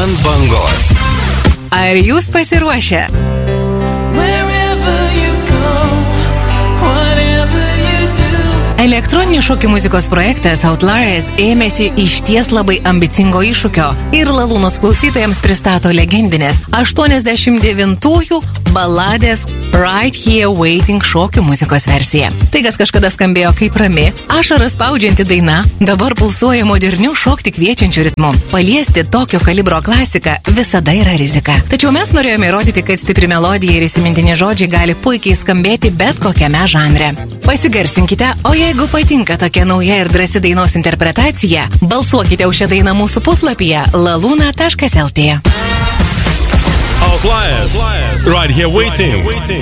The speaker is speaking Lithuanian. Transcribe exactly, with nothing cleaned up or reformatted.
Ant bangos. Ar jūs pasiruošę? Elektroninio šokių muzikos projektas Outliers ėmėsi išties labai ambicingo iššūkio ir Lalūnos klausytojams pristato legendinės aštuoniasdešimt devintųjų baladės Right Here Waiting šokių muzikos versiją. Tai, kas kažkada skambėjo kaip rami, ašaras spaudžianti daina, dabar pulsuoja modernių šokti kviečiančių ritmų. Paliesti tokio kalibro klasiką visada yra rizika. Tačiau mes norėjome įrodyti, kad stipri melodija ir įsimintini žodžiai gali puikiai skambėti bet kokiame žanre. Pasigarsinkite, o jeigu patinka tokia nauja ir drąsi dainos interpretacija, balsuokite už šią dainą mūsų puslapyje laluna taškas lt. Outliers, Right Here Waiting.